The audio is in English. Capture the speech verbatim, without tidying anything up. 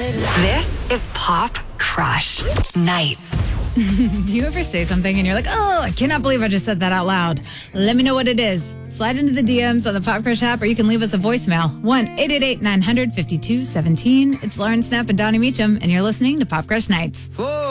This is Pop Crush Nights. Do you ever say something and you're like, oh, I cannot believe I just said that out loud? Let me know what it is. Slide into the D Ms on the Pop Crush app, or you can leave us a voicemail. one eight eight eight nine hundred fifty-two seventeen. It's Lauren Snap and Donnie Meacham, and you're listening to Pop Crush Nights.